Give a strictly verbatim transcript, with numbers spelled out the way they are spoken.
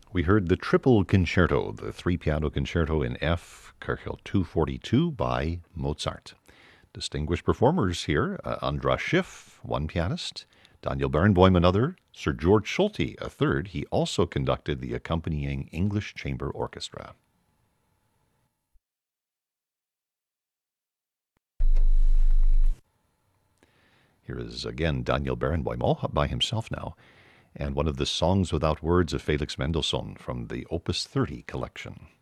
We heard the Triple Concerto, the three-piano concerto in F, Kerkel two forty-two by Mozart. Distinguished performers here, uh, Andras Schiff, one pianist, Daniel Barenboim, another, Sir George Solti, a third. He also conducted the accompanying English Chamber Orchestra. Here is again Daniel Barenboim, all by himself now, and one of the Songs Without Words of Felix Mendelssohn from the Opus thirty collection.